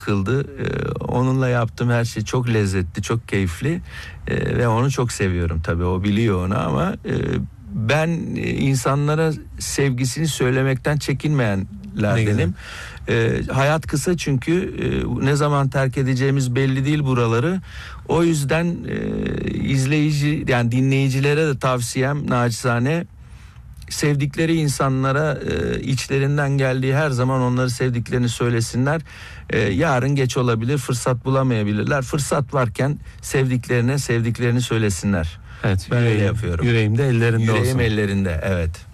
kıldı. Onunla yaptığım her şey çok lezzetli, çok keyifli ve onu çok seviyorum tabii. O biliyor onu ama ben insanlara sevgisini söylemekten çekinmeyenlerdenim. Hayat kısa çünkü ne zaman terk edeceğimiz belli değil buraları. O yüzden izleyici yani dinleyicilere de tavsiyem naçizane sevdikleri insanlara içlerinden geldiği her zaman onları sevdiklerini söylesinler. Yarın geç olabilir, fırsat bulamayabilirler. Fırsat varken sevdiklerini söylesinler. Evet, ben öyle yapıyorum. Yüreğimde ellerinde olsun. Yüreğim ellerinde, evet.